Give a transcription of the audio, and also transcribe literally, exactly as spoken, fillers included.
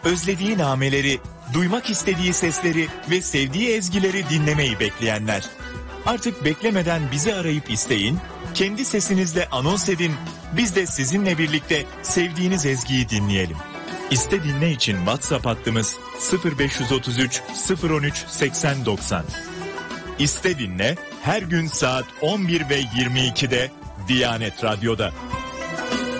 özlediği nameleri, duymak istediği sesleri ve sevdiği ezgileri dinlemeyi bekleyenler. Artık beklemeden bizi arayıp isteyin, kendi sesinizle anons edin, biz de sizinle birlikte sevdiğiniz ezgiyi dinleyelim. İste dinle için WhatsApp hattımız sıfır beş otuz üç sıfır on üç seksen doksan. İste dinle her gün saat on bir ve yirmi ikide Diyanet Radyo'da.